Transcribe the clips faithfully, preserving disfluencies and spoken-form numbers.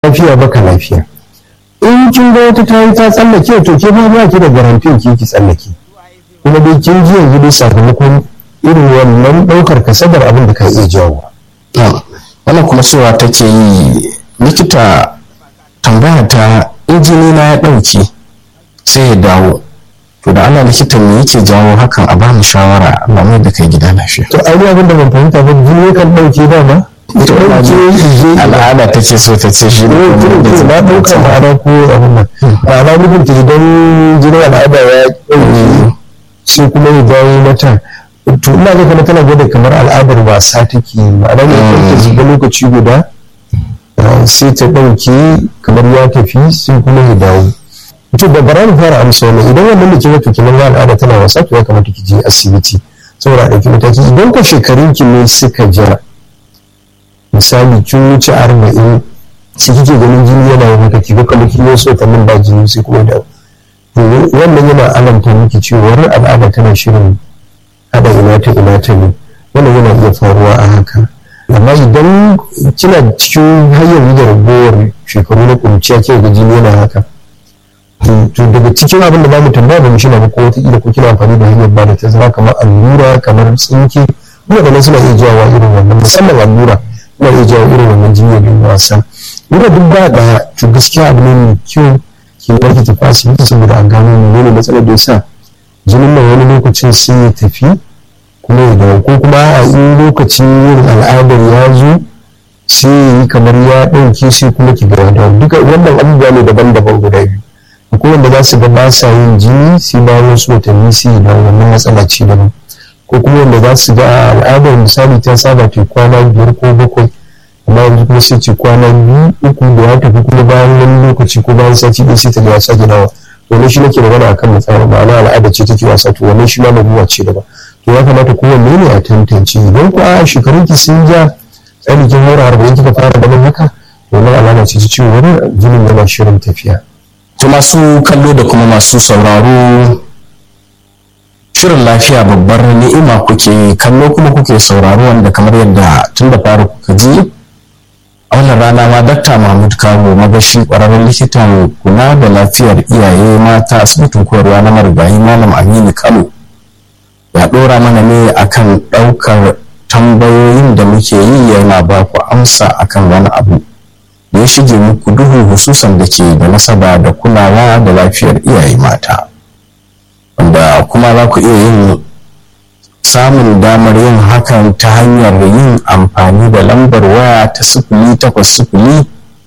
lafiya baka lafiya. In kin ga wata tayi ta tsallake to ke ma ba ki da garantin ki ki tsallake. Kuma dai kin ji yanzu dai sakamakon irin wannan ɗaukar kasadar abin da ka iya jawo. Wannan kuma cewa take yi likita tambaya ta injini na ya ɗauke sai ya dawo. To da Allah likita me yake jawo hakan a bani shawara Allah mai da kai gida lafiya. To ai abin da ban fahimta ba jini kan ɗauke dama. Ita al'ada take so ta ce shi ne na ɗaukar ma'ana ko abin nan. Ma'ana mutunta idan jinin al'ada ya ɗauke sai kuma ya dawo mata. To ina ga kuma tana gwada kamar al'adar wasa take ma'ana ne ta zuba lokaci guda sai ta ɗauke kamar ya tafi sai kuma ya dawo. To da bara mu fara amsa wannan idan wannan da ke wato kinan ga al'ada tana wasa to ya kamata ki je asibiti saboda a ɗauki mataki idan ka shekarun ki ne suka ja misali kin wuce arba'in sai kike ganin jini yana yi maka ki ga kamar kin yi so kamar ba jini sai kuma da to wannan yana alamta miki cewa al'ada tana shirin hada ina ta ina ta ne wannan yana iya faruwa a haka amma idan kina cikin hanyar da ragowar shekaru na kuruciya ke ga jini yana haka to daga cikin abin da za mu tambaya ba mu shi na ko wata ko kina amfani da hanyar ba da tazara kamar allura kamar tsinke waɗannan suna iya jawo irin wannan musamman allura suna iya jawo irin wannan jini da wasa ina duk ba da to gaskiya abu ne mai kyau ke ɗauki tafi asibiti saboda an gano menene matsalar da yasa jinin nan wani lokacin sai ya tafi kuma ya dawo ko kuma a in lokacin yin al'adar ya zo sai ya yi kamar ya ɗauke sai kuma ki ga dawo duka wannan abubuwa ne daban-daban guda biyu akwai wanda za su ga ba sa yin jini sai bayan wasu watanni sai da wannan matsala ce daban ko kuma wanda za su ga al'adar misali ta saba ta kwana biyar ko bakwai amma yanzu kuma sai ce kwana biyu uku da ya tafi kuma bayan wani lokaci ko bayan sati ɗaya sai ta ga ya sake dawa to wannan shi nake magana akan matsalar ma'ana al'ada ce take wasa to wannan shi ma laluwa ce daban to ya kamata kowanne ne a tantance idan ku a shekarun ki sun ja tsari kin haura arba'in kika fara ganin haka wannan alama ce ta cewa jinin yana shirin tafiya. To masu kallo da kuma masu sauraro shirin lafiya babbar ni'ima kuke kallo kuma kuke sauraro wanda kamar yadda tun da fara kuka ji a wannan rana ma dakta Mahmud Kawo magashi kwararren likitan kula da lafiyar iyaye mata asibitin koyarwa na marigayi Malam Aminu Kano ya ɗora mana ne akan ɗaukar tambayoyin da muke yi yana ba ku amsa akan wani abu da ya shige muku duhu hususan da ke da nasaba da kulawa da lafiyar iyaye mata wanda kuma za ku iya yin samun damar yin hakan ta hanyar yin amfani da lambar waya ta sifili takwas sifili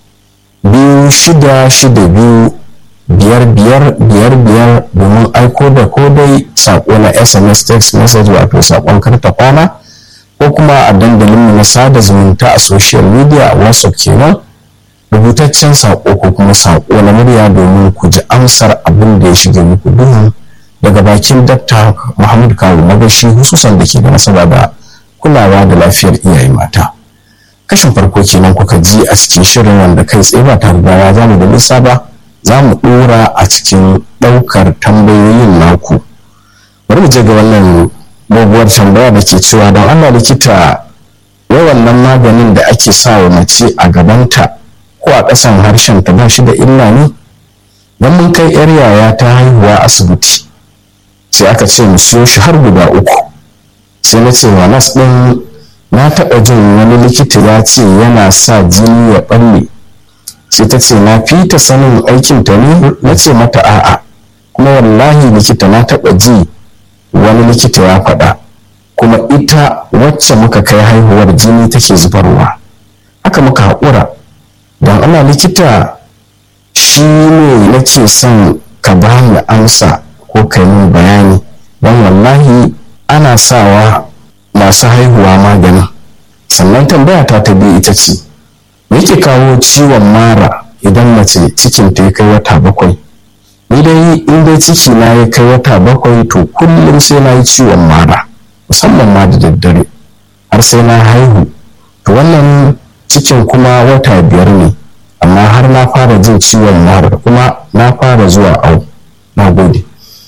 biyu shida shida biyu biyar biyar biyar biyar domin aiko da kodai saƙo na sms text message wato saƙon karta kwana ko kuma a dandalinmu na sada zumunta a social media a whatsapp kenan rubutaccen saƙo ko kuma saƙo na murya domin ku ji amsar abin da ya shige muku duhu daga bakin dakta Muhammad Kawo magashi hususan da ke da nasaba da kulawa da lafiyar iyaye mata. Kashin farko kenan kuka ji a cikin shirin wanda kai tsaye ba tare da ya zamu da nisa ba za mu ɗora a cikin ɗaukar tambayoyin naku. Bari mu je ga wannan doguwar tambaya da ke cewa don Allah likita yawan nan maganin da ake sa wa mace a gabanta ko a ƙasan harshen ta ba shi da illa ne don mun kai yar yaya ta haihuwa asibiti sai aka ce mu siyo shi har guda uku sai na ce wa nas ɗin na taɓa jin wani likita ya ce yana sa jini ya ɓalle sai ta ce na fi ta sanin aikin ta ne na ce mata a'a kuma wallahi likita na taɓa ji wani likita ya faɗa kuma ita wacce muka kai haihuwar jini take zubarwa haka muka haƙura don ana likita shi ne nake son ka bani amsa ko kai min bayani don wallahi ana sawa masu haihuwa maganin sannan tambaya ta ta biyu ita ce yake kawo ciwon mara idan mace cikin ta ya kai wata bakwai ni dai in dai ciki na ya kai wata bakwai to kullum sai na yi ciwon mara musamman ma da daddare har sai na haihu to wannan cikin kuma wata biyar ne amma har na fara jin ciwon mara kuma na fara zuwa au na gode.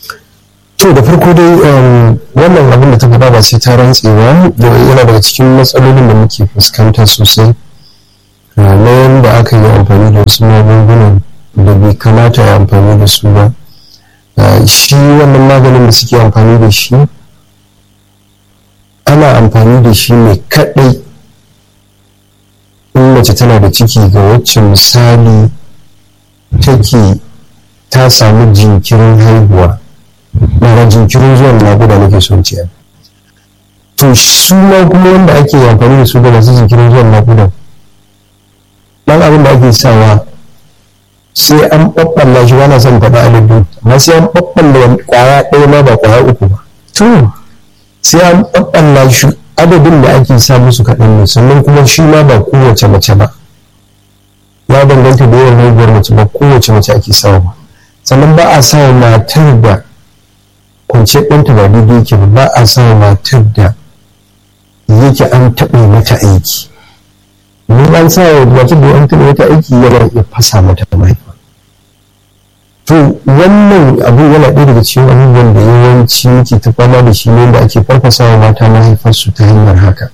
To da farko dai wannan abin da ta faɗa ba sai ta rantsewa yana daga cikin matsalolin da muke fuskanta sosai na yadda aka yi amfani da wasu magungunan da bai kamata ya amfani da su ba. Shi wannan maganin da suke amfani da shi ana amfani da shi ne kaɗai in mace tana da ciki ga wacce misali take ta samu jinkirin haihuwa, daga jinkirin zuwan naƙuda nake son ciyar. To su ma kuma wanda ake amfani da su da masu jinkirin zuwan naƙuda, ɗan abin da ake sawa sai an ɓaɓɓalla shi, ba son faɗa adadin, amma sai an ɓaɓɓalla ƙwaya ɗaya ma ba ƙwaya uku ba. To sai an ɓaɓɓalla shi, adadin da ake sa musu kaɗan ne, sannan kuma shi ma ba kowace mace ba, ya danganta da yawan haihuwar mace, ba kowace mace ake sawa ba. Sannan ba a sa matar da kwanciyar ɗanta ba daidai yake ba, ba a sa matar da yake an taɓa mata aiki. Mun an sa wa matar da an taɓa mata aiki yana iya fasa mata mahaifa. To wannan abu yana ɗaya daga cikin abubuwan da yawanci muke ta fama da shi ne da ake farfasa wa mata mahaifarsu ta hanyar haka.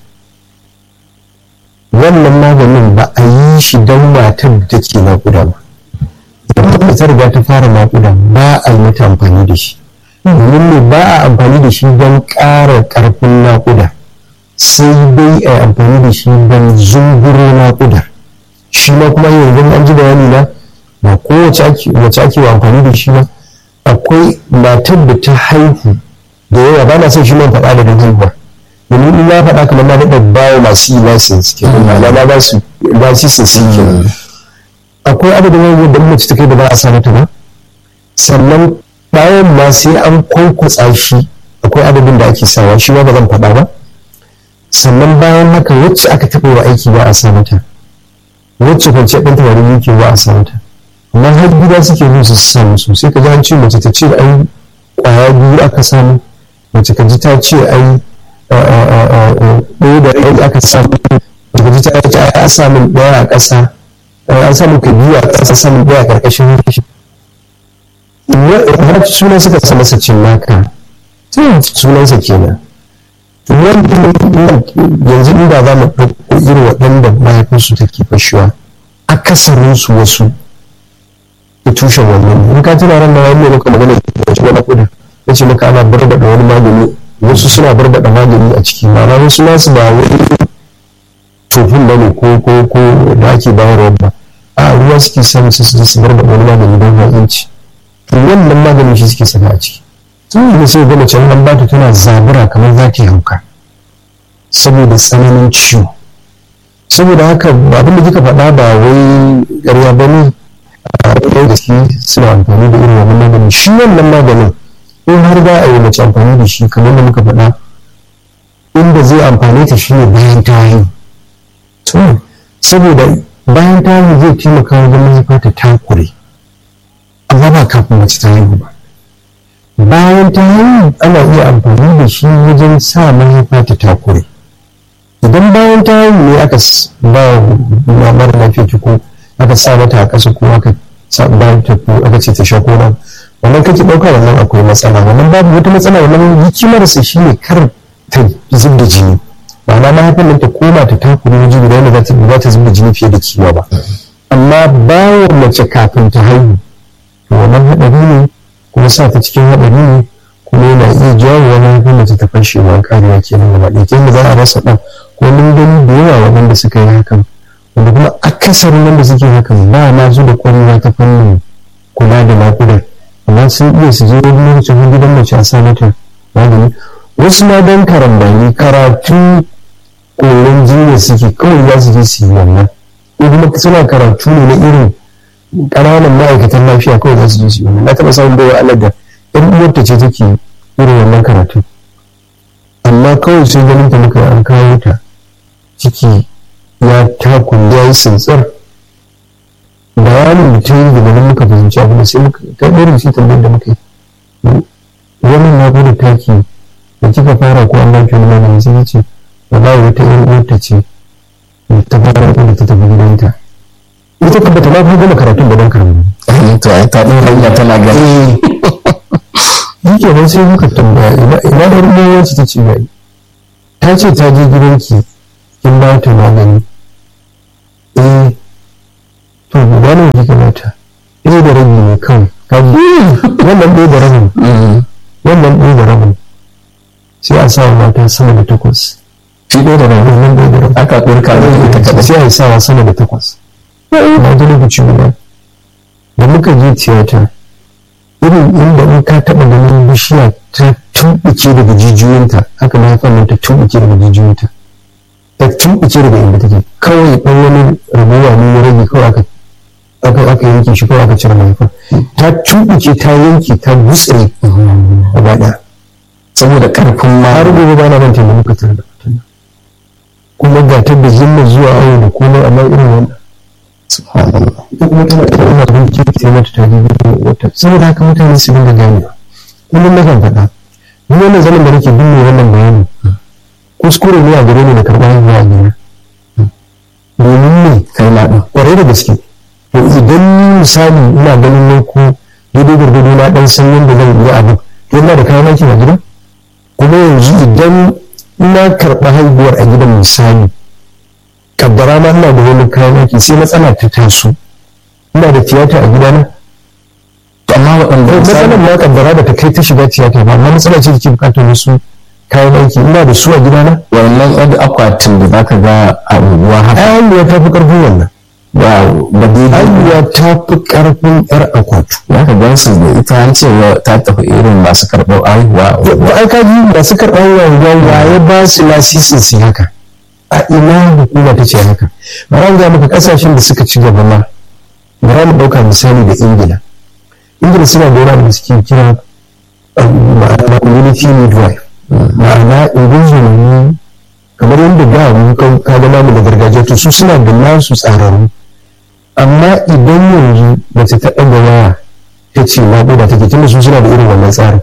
Wannan maganin ba a yi shi don matar da take naƙuda ba. Idan ta riga ta fara naƙuda ba a yi mata amfani da shi. Domin ne ba a amfani da shi don ƙara ƙarfin naƙuda, sai dai a yi amfani da shi don zunguro naƙuda. Shi ma kuma yanzu an ji bayani na ba kowace ake wa amfani da shi ba. Akwai matar da ta haihu da yawa, ba na son shi man faɗa da don haihuwa, domin in na faɗa kamar na daɗa bawa masu yi license ke nan na ba su license shi ke nan. Akwai adadin haihuwar da mace ta kai da ba a sa mata ba, sannan bayan ma sai an kwankwatsa shi akwai adadin da ake sawa, shi ma ba zan faɗa ba. Sannan bayan haka wacce aka taɓa wa aiki ba a sa mata, wacce kwanciyar ɗan tabarin yake ba a sa mata, amma har gida suke zo su sa musu. Sai ka ji an ce mace ta ce ai ƙwaya biyu aka samu, mace ka ji ta ce ai ɗaya da ɗaya aka samu, mace ka ji ta ce ai an samu ɗaya a ƙasa, an samu ka biyu a ƙasa, samun ɗaya a ƙarƙashin rikishi. Sunan suka sa masa cin naka, sunansa kenan. Yanzu inda za mu ɗauko irin waɗanda mahaifinsu take fashewa, akasarinsu wasu da tushen wannan. In ka tuna ran da wani maka magana da shi wani kuɗin, ya ce maka ana barbaɗa wani magani, wasu suna barbaɗa magani a ciki, ma'ana wasu nasu ba wani tofin ba ne ko ko ko da ake bayarwa ba, a ruwa suke samu su su su barbaɗa wani magani don ha'inci. To wannan maganin shi suke saka a ciki. Sun yi sai gama can an bata tana zabura kamar za ta hauka saboda tsananin ciwo. Saboda haka abin da kika faɗa ba wai ƙarya ba ne, a ɗaya gaske suna amfani da irin wannan maganin. Shi wannan maganin in har za a yi mace amfani da shi kamar da muka faɗa, inda zai amfane ta shi ne bayan ta haihu. Saboda bayan ta haihu zai taimaka wajen mahaifa ta takure, amma ba kafin mace ta haihu ba. Bayan ta haihu ana iya amfani da shi wajen sa mahaifa ta takure. Idan bayan ta haihu ne aka ba wa mara lafiya ko aka sa mata a ƙasa ko aka sa bayan ta ko aka ce ta sha ko nan, wannan kake ɗauka wannan akwai matsala. Wannan babu wata matsala, wannan hikimarsa shi ne kar ta zub da jini, ma'ana mahaifin nan ta koma ta takure wajen guda wanda za ta zub da jini fiye da kima ba. Amma bayan mace kafin ta haihu to wannan haɗari ne, kuma sa ta cikin haɗari ne, kuma yana iya jawo wani haifin mace ta fashewa ƙarewa kenan gaba ɗaya, ta yadda za a rasa ɗan. Ko mun gani da yawa waɗanda suka yi hakan, wanda kuma akasarin wanda suke hakan ba ma su da ƙwarewa ta fannin kula da naƙudar, amma sun iya su je wani lokacin har gidan mace a sa mata magani. Wasu ma don karambani karatu koyon jinya suke kawai za su je su yi wannan, ko kuma suna karatu ne na irin ƙananan ma'aikatan lafiya kawai za su je su yi wannan. Na taɓa samun baiwa Allah da ƴan uwarta ce take irin wannan karatu, amma kawai sai ganin ta muka an kawo ta ciki ya takun ya yi tsintsar. Bayanin da ta yi daga nan muka fahimci abu da sai muka ta ɗaya shi tambayar da muka yi, wannan na gudu taki da kika fara ko an ba ki wani magani, sai ce wallahi wata ƴan uwarta ce ta fara da ta tafi gidanta, ita tabbata ma fi gama karatun da don karatu. To ai ta ɗin hanya tana gani. Yi kenan sai muka tambaya ina da ruwan wacce ta ce gari, ta ce ta je gidanki kin ba ta magani, eh to guda ne kika mata ɗaya da rabi ne kawai kaji wannan ɗaya da rabin wannan ɗaya da rabin sai a sa mata sama da takwas shi ɗaya da rabin wannan ɗaya da rabin aka ɗorka da ita kaɗai sai a sa sama da takwas na ji lokaci guda da muka je tiyata irin inda in ka taɓa ganin bishiya ta tumɓuke daga jijiyoyinta haka na haifar nan ta tumɓuke daga jijiyoyinta ta tumɓuke daga inda take kawai ɗan wani rabuwa ne ya rage kawai aka aka aka yanke shi kawai aka cire mahaifar ta tumɓuke ta yanke ta gutsire gaba ɗaya saboda ƙarfin ma har gobe ba na manta da muka tare da mutum kuma ga ta da zimma zuwa awo da komai amma irin wannan subhanallah ita kuma tana da ina da bincike ta mata ta bibi wata saboda haka mutane su dinga gane kullum na kan faɗa ni wannan zaman da nake binne wannan bayani kuskure ne a gare ni da karɓar haihuwa a gina domin ne kai ma ɗin ƙwarai da gaske to idan misali ina ganin ne ko daidai gwargwado na ɗan san yadda zan yi abu to ina da kayan aiki a gida kuma yanzu idan ina karɓa haihuwar a gidan misali kaddara ma ina da wani kayan aiki sai matsala ta taso ina da tiyata a gidana amma waɗanda matsalar ma kaddara da ta kai ta shiga tiyata ba amma matsala ce da ke bukatar wasu kayan aiki ina da su a gidana wannan yadda akwatin da zaka ga a unguwa haka haihuwa ta fi ƙarfin wannan ba daidai haihuwa ta fi ƙarfin yar akwatu zaka gan su da ita an ce ta tafi irin masu karɓar haihuwa ba ai kaji masu karɓar haihuwa ya ba su lasisin su haka a ina hukuma ta ce haka bara mu ga maka kasashen da suka ci gaba ma bara mu ɗauka misali da ingila ingila suna da wani da suke kira ma'ana community midwife ma'ana ingozumi kamar yadda da mu ka ga namu da gargajiya to su suna da nasu tsararru amma idan yanzu mace ta ɗaga waya ta ce naƙuda take tunda su suna da irin wannan tsarin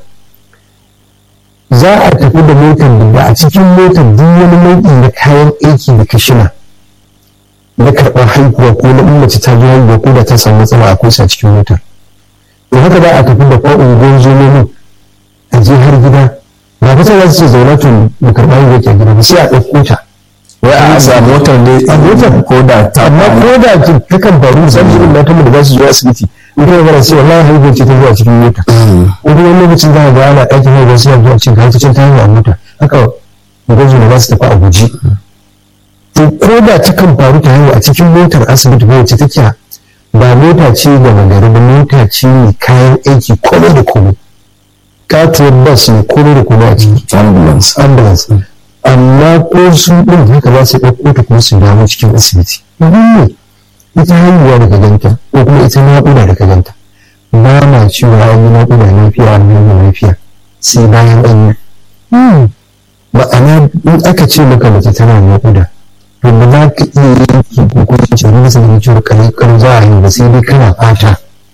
za a tafi da motar da a cikin motar duk wani nau'i na kayan aiki da kashina na karɓar haihuwa ko na mace ta zo haihuwa ko da ta samu matsala akwai sa cikin motar to haka za a tafi da fa'un gonzomomin a je har gida ba kusa za su ce zauna tun da karɓar haihuwa ke gida ba sai a ɗauko ta wai a sa motar ne a motar ko da ta amma ko da ta kan faru zan irin matan da za su zo asibiti in kuma gara sai wallahi haihuwa ce ta zuwa cikin mota wani wani lokacin za a ga ana ɗakin haihuwa sai a zuwa cikin hankacin ta haihuwa a mota haka gwazo da za su tafi a guji to ko da ta kan faru ta haihuwa a cikin motar asibiti ko wacce take ba mota ce da magari ba mota ce mai kayan aiki komai da komai katuwar bas ne komai da komai a ciki ambulance ambulance amma ko su ɗin haka za su ɗauko ta kuma su dawo cikin asibiti ne ita haihuwa daga ganta ko kuma ita naƙuda daga ganta ba ma cewa an yi naƙuda lafiya an yi lafiya sai bayan an yi ma'ana in aka ce maka mace tana naƙuda to ba za ka iya yanki ko kuma ce wani bisa da cewa ƙarƙar za a yi ba sai dai kana fata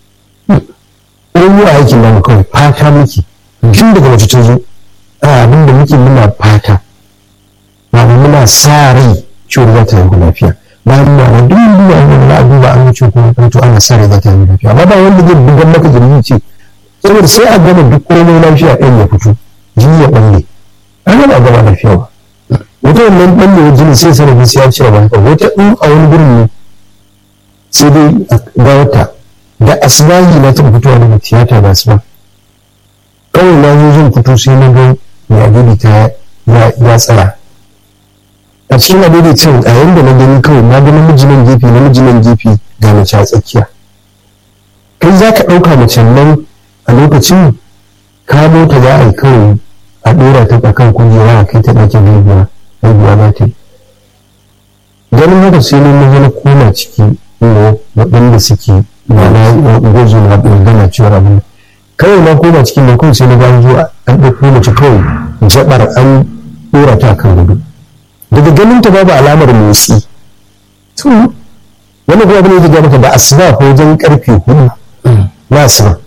ɗan yi aikin namu kawai fata muke tun daga mace ta zo a abin da muke muna fata ma'ana muna sa rai cewa za ta yi lafiya bayan ma wanda yin duba yin na duba an wuce kuma kanto ana sa rai za ta yi lafiya amma ba wanda zai bugan maka jirgi ce saboda sai a gama duk komai lafiya ɗan ya fito jini ya ɓalle an gama gama lafiya ba wata wannan ɓallewar jini sai sanadin sai ya cire ba haka wata in a wani gurin ne sai dai ga wata da asibahi na taɓa fitowa daga tiyata da asuba kawai na zo zan fito sai na ga mai adidi ta ya tsaya a cikin adaidaicin a yanda na gani kawai na ga namiji nan gefe namiji nan gefe ga mace a tsakiya kai za ka ɗauka mace nan a lokacin ka mota za a yi kawai a ɗora ta a kan kujera a kai ta ɗakin haihuwa haihuwa za ta yi ganin haka sai na maza na koma ciki waɗanda suke na gwazo na gana cewar abin kawai na koma cikin da kawai sai na gano zuwa an ɗauko mace kawai jaɓar an ɗora ta a kan gudu daga ganin ta babu alamar motsi to wani kuma abin da ya maka da asuba ko wajen karfe hudu na asuba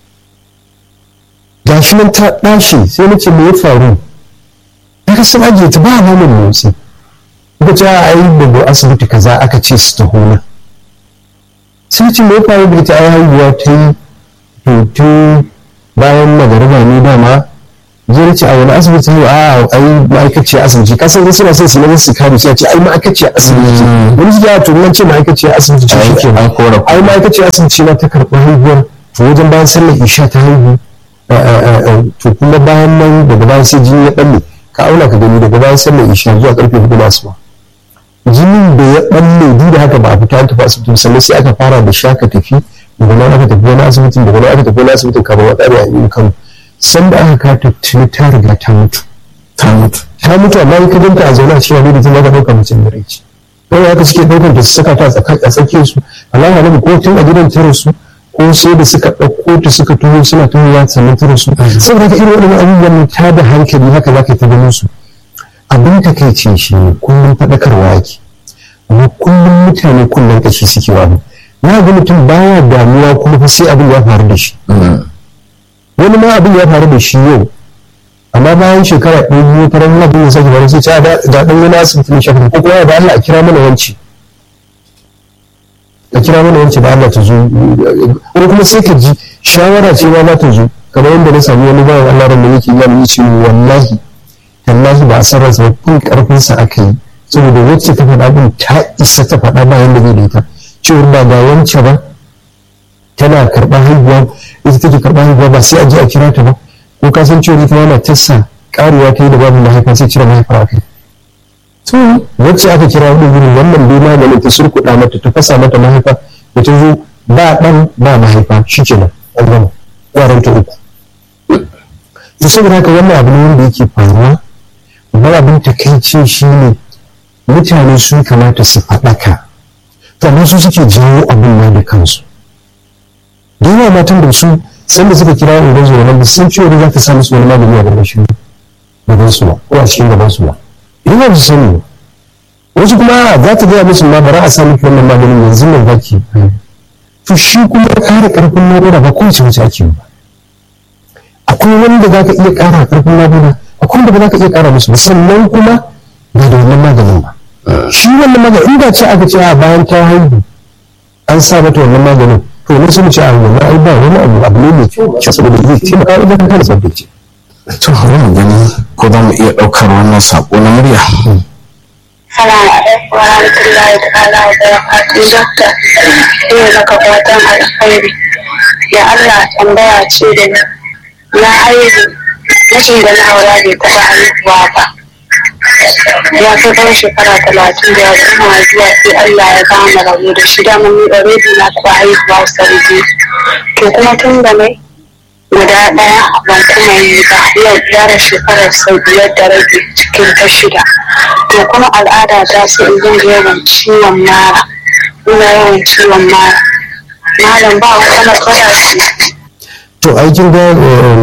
gashi nan ta ɗashi sai na ce me ya faru daga sun ajiye ta ba alamar motsi kuka ce a yi daga asibiti kaza aka ce su taho na sai ce me ya faru da ita ai haihuwa ta yi to bayan magariba ne dama zai ce a wani asibiti ne a ai ma'aikaciyar asibiti ka san suna son su ne su kare su ce ai ma'aikaciyar asibiti wani su ya to nan ce ma'aikaciyar asibiti ce shi ke ai ma'aikaciyar asibiti na ta karɓi haihuwar to wajen bayan sallar isha ta haihu to kuma bayan nan daga bayan sai jini ya ɓalle ka auna ka gani daga bayan sallar isha zuwa karfe hudu na asuba jinin da ya ɓalle duk da haka ba a fita an tafi asibiti sannan sai aka fara da shaka tafi daga nan aka tafi wani asibitin daga nan aka tafi wani asibitin kamar wata da yin kano sanda aka kata tuni ta riga ta mutu ta mutu ta mutu amma in ka ganta a zaune a cikin wani da tun aka ɗauka mace da rai ce wani haka suke ɗaukar ta su saka ta a tsakiyar su alama na ko tun a gidan tare su ko sai da suka ɗauko ta suka tuho suna tuhowa sannan tare su saboda haka irin waɗannan abubuwan ta da hankali haka za ka yi ta ganin su abin ta kai ce shi ne kullum faɗakarwa yake amma kullum mutane kullum kashi suke wa na ga mutum baya damuwa kuma fa sai abin ya faru da shi wani ma abin ya faru da shi yau amma bayan shekara ɗaya biyu faran abin ya sake faru sai ta ga ɗan wani asibiti ne shafin ko kuma da Allah a kira mana wanci a kira mana wanci da Allah ta zo wani kuma sai ka ji shawara ce ma za ta zo kamar yadda na sami wani bayan Allah ran da yake yi ya ce wallahi tallahi ba a san ransa ba kun karfinsa aka yi saboda wacce ta faɗa ɗin ta isa ta faɗa bayan da zai da ita cewar ba ga wance ba tana karɓar haihuwa ita take karɓar haihuwa ba sai a je a kira ta ba ko ka san cewar ita yana tassa ƙaruwa ta yi da babu mahaifa sai cire mahaifar aka yi to wacce aka kira wani gurin wannan bai maganin ta surkuɗa mata ta fasa mata mahaifa da ta zo ba ɗan ba mahaifa shi kenan an gama yaran ta uku to saboda haka wannan abu ne wanda yake faruwa amma abin takaici shi ne mutane sun kamata su faɗaka to amma su suke jawo abin ma da kansu da yawa matan da su sanda suka kira wani gazo wannan ba san cewa za ta sa musu wani magani a gaban shi gaban su ba ko a cikin gaban su ba idan ba su sani wasu kuma za ta gaya musu ma bara a sa miki wannan maganin yanzu nan baki to shi kuma kare karfin nagoda ba kowace mace ake ba akwai wanda za ka iya kara karfin nagoda akwai wanda ba za ka iya kara musu ba sannan kuma ba da wannan maganin ba shi wannan maganin inda ce aka ce a bayan ta haihu an sa mata wannan maganin to ne sun ce a wannan ai ba wani abu abu ne mai kyau saboda zai taimaka wajen kare tsaftace to wannan gani ko za mu iya ɗaukar wannan saƙo na murya Assalamu alaikum wa rahmatullahi ta'ala wa barakatuhu dokta ina maka fatan alkhairi ya Allah tambaya ce da na haihu mijin da na aura bai taɓa haihuwa ba ya kai ɗan shekara talatin da ya ina zuwa sai Allah ya kama rabu da shi da mun already na taɓa haihuwa sarki to kuma tun da mai guda ɗaya ban kuma yi ba yau gyara shekarar sau biyar da rabi cikin ta shida to kuma al'ada ta sai in dinga yawan ciwon mara ina yawan ciwon mara malam ba wata matsala ce to aikin ga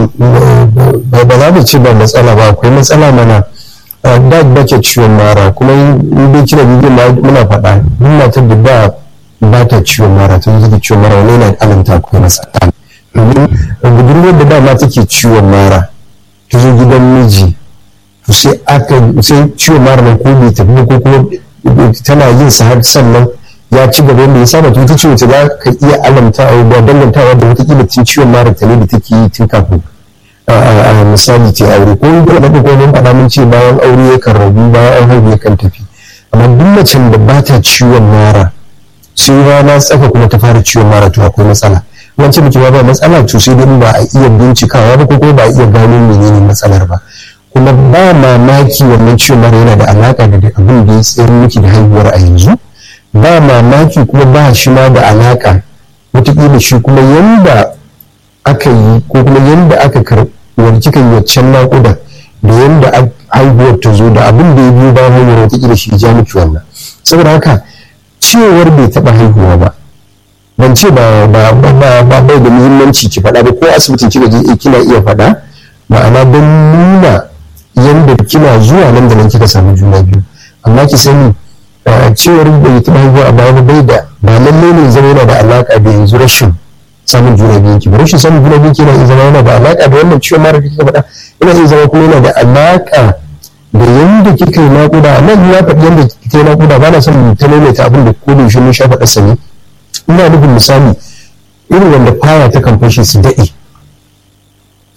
ba za mu ce ba matsala ba akwai matsala mana da bake ciwon mara kuma in dai kina bibin muna faɗa duk matar da ba ba ta ciwon mara ta zuke ciwon mara wani yana alamta akwai matsala domin budurwar da dama take ciwon mara ta zo gidan miji to sai aka sai ciwon mara nan ko bai tafi ko kuma tana yin sa har sannan ya ci gaba yadda ya saba to ita ce wace za ka iya alamta a da dangantawa da wata kila tun ciwon mara ta ne da take yi tun kafin a misali ce aure ko in kuma ko mun faɗa mun ce bayan aure yakan rabu bayan an haihu yakan tafi amma duk macen da ba ta ciwon mara sai rana tsaka kuma ta fara ciwon mara to akwai matsala wancan muke ba matsala to sai dai ba a iya bincikawa ba ko kuma ba a iya gano menene matsalar ba kuma ba mamaki wannan ciwon mara yana da alaka da abin da ya tsayar miki da haihuwar a yanzu ba mamaki kuma ba shi ma da alaka wataƙila shi kuma yanda aka yi ko kuma yanda aka karɓi wani kika yi waccan naƙuda da yanda haihuwar ta zo da abin da ya biyo bayan haihuwar wataƙila shi ja miki wannan saboda haka cewar bai taɓa haihuwa ba ban ce ba ba ba ba bai da muhimmanci ki faɗa ba ko asibitin kika je kina iya faɗa ma'ana don nuna yanda kina zuwa nan da nan kika samu juna biyu amma ki sani cewar bai taɓa haihuwa a baya bai da ba lallai ne zama yana da alaƙa da yanzu rashin samun juna biyu ki ba rashin samun juna biyu ki yana iya zama yana da alaƙa da wannan ciwon mara da kika faɗa yana iya zama kuma yana da alaƙa da yanda kika yi naƙuda nan ya faɗi yanda kika yi naƙuda ba na son ta maimaita abin da ko da yaushe mun sha faɗa sani ina nufin misali irin wanda faya ta kan fashe su daɗe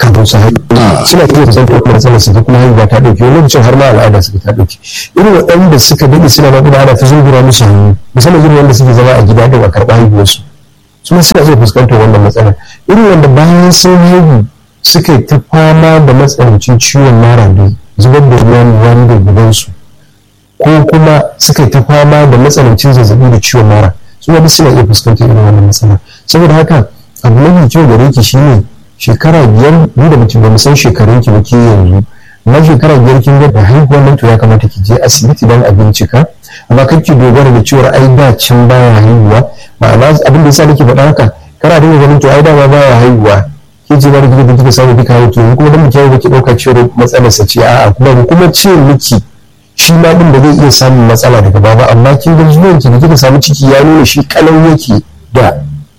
kafin su haihu suna iya fuskantar kuma matsalar su kuma haihuwa ta ɗauke wani lokacin har ma al'ada suka ta ɗauke irin waɗanda suka daɗe suna naƙuda ana ta zungura musu hannu musamman irin wanda suke zama a gida da ba karɓa haihuwarsu su ma suna iya fuskantar wannan matsalar irin wanda bayan sun haihu suka yi ta fama da matsanancin ciwon mara da zubar da ruwan ruwan da gudansu ko kuma suka yi ta fama da matsanancin zazzabi da ciwon mara su wani suna iya fuskantar irin wannan matsala saboda haka abu mafi kyau gare ki shine shekara biyar ni da mutum ba mu san shekarun ki ba ke yanzu na shekara biyar kin ga da haihuwar nan to ya kamata ki je asibiti don a bincika amma kar ki dogara da cewa ai da can baya haihuwa ma'ana abin da yasa nake faɗa haka kana dinga ganin to ai da ba baya haihuwa ke ji bari kike kike samu kika haihu to kuma dan mutum ba ki dauka cewa matsalar sa ce a'a kuma kuma ce miki shi ma din da zai iya samun matsala daga baba amma kin ga zuwan ki da kika samu ciki ya nuna shi kalau yake da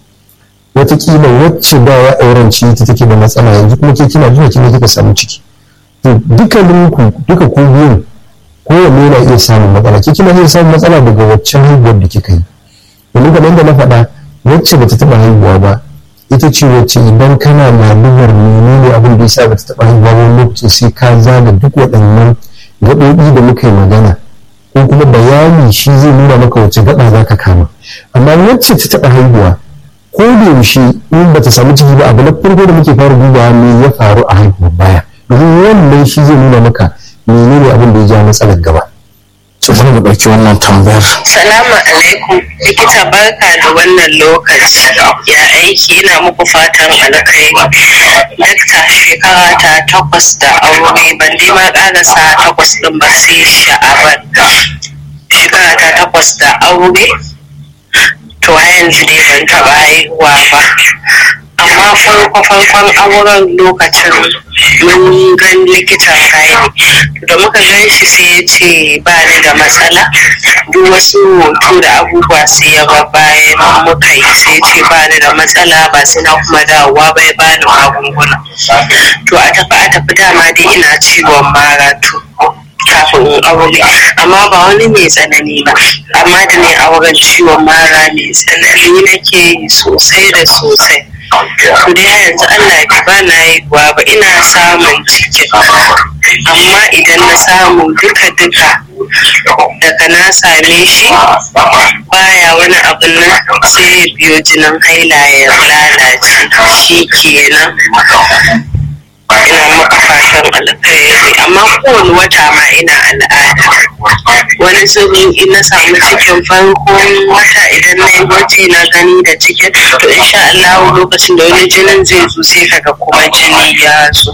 wataƙila wacce da ya auren ci ta take da matsala yanzu kuma ke kina zuwa kina kika samu ciki to dukkanin ku duka ku biyun kowanne yana iya samun matsala ke kina iya samun matsala daga waccan haihuwar da kika yi domin kamar da na faɗa wacce bata taɓa haihuwa ba ita ce wacce idan kana lalurar menene abin da yasa bata taɓa haihuwa wani lokaci sai ka zaga duk waɗannan gaɓoɓi da muka yi magana ko kuma bayani shi zai nuna maka wacce gaɓa za ka kama amma wacce ta taɓa haihuwa ko da yaushe in bata samu ciki ba abu na farko da muke fara dubawa me ya faru a haihuwar baya domin wannan shi zai nuna maka menene abin da ya ja matsalar gaba su bari mu ɗauki wannan tambayar. Salamu alaikum likita barka da wannan lokaci ya aiki ina muku fatan alkhairi. Dakta shekara ta takwas da aure ban dai ma ƙarasa takwas ɗin ba sai sha'aban. Shekara ta takwas da aure to yanzu dai ban taɓa haihuwa ba. Amma farko farkon auren lokacin mun gan likitan gani da muka gan shi sai ya ce ba ni da matsala duk wasu hoto da abubuwa sai ya ba bayan muka yi sai ce ba ni da matsala ba sai na kuma dawowa bai ba ni magunguna to a tafi a tafi dama dai ina ciwon mara to kafin in aure amma ba wani mai tsanani ba amma da ne auren ciwon mara mai tsanani nake yi sosai da sosai to da yanzu Allah ya ba na haihuwa ba ina samun cikin amma idan na samu duka duka daga na same shi baya wani abin nan sai ya biyo jinin haila ya lalace shi kenan ina maka fatan alkhairi amma kowane wata ma ina al'ada wani zubin in na samu cikin farkon wata idan na yi gwaji na gani da cikin to insha Allah lokacin da wani jinin zai zo sai kaga kuma jini ya zo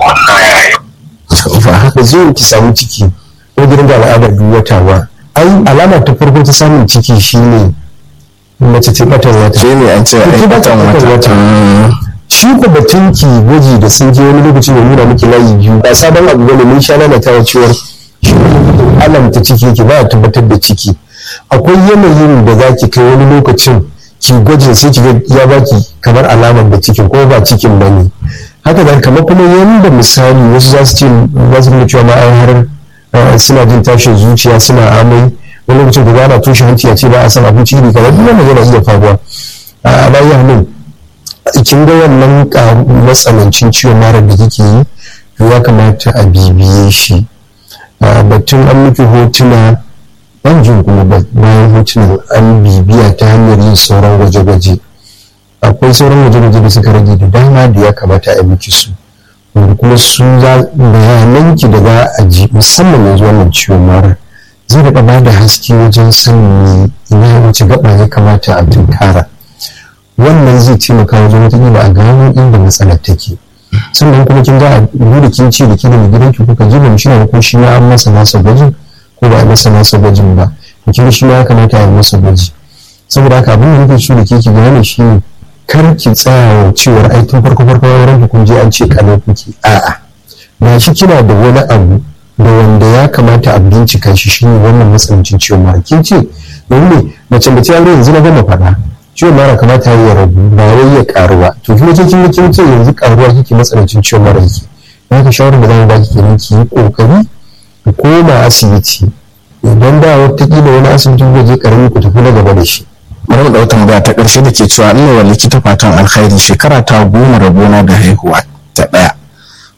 ba haka zuwa ki samu ciki ko gidan da al'adar duk wata ba ai alama ta farko ta samun ciki shine mace ce batan wata shine an ce ai batan wata shi ko batun ki gwaji da sun je wani lokaci da nuna miki layi biyu ba sabon abu bane mun sha lalatawa cewar shi alamta ciki ki ba tabbatar da ciki akwai yanayin da za ki kai wani lokacin ki gwajin sai ki ya baki kamar alamar da cikin ko ba cikin bane haka da kamar kuma yanda misali wasu za su ce za su nuna cewa ma ai har suna jin tashin zuciya suna amai wani lokacin da ana toshe hanci a ce ba a san abinci ne kamar duk wannan yana iya faruwa a bayan nan kin ga wannan matsanancin ciwon mara da kike yi to ya kamata a bibiye shi batun an miki hotuna ban jin kuma bayan hotunan an bibiya ta hanyar yin sauran gwaje-gwaje akwai sauran gwaje-gwaje da suka rage da dama da ya kamata a miki su wanda kuma su bayananki da za a ji musamman yanzu wannan ciwon mara zai daɗa ba da haske wajen sanin ina wace gaba ya kamata a tunkara wannan zai taimaka wajen wataƙila a gano inda matsalar take sannan kuma kin ga a da kin ce da ki da mai gidanki kuka ji ba shi ne ko shi ma an masa nasa gwajin ko ba a masa nasa gwajin ba to kin shi ma ya kamata a yi masa gwaji saboda haka abin da nake so da ke ki gane shi ne kar ki tsaya wa cewar ai tun farko farko wurin kun je an ce kalau kuke a'a ba shi kina da wani abu da wanda ya kamata a bincika shi shine wannan matsanancin ciwon mara kin ce domin mace da ta aure yanzu na gama faɗa ciwon mara kamata ya rabu ba wai ya karu ba to kuma kin kin kin ce yanzu karuwa kike matsanancin ciwon mara yake haka shawarar da zamu baki kenan ki yi kokari ku koma asibiti idan da wata kila wani asibiti ku je karami ku tafi na gaba da shi bari mu ɗauka magana ta ƙarshe da ke cewa Allah wa likita fatan alkhairi shekara ta goma rabona da haihuwa ta ɗaya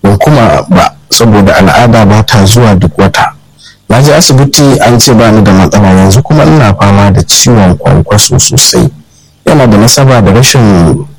ban kuma ba saboda al'ada ba ta zuwa duk wata. Na je asibiti an ce ba ni da matsala, yanzu kuma ina fama da ciwon kwankwaso sosai, yana da nasaba da rashin